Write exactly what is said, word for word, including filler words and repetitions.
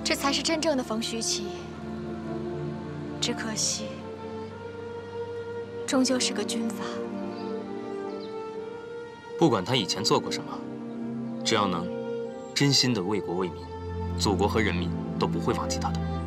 这才是真正的冯虚奇。只可惜，终究是个军阀。 不管他以前做过什么，只要能真心的为国为民，祖国和人民都不会忘记他的。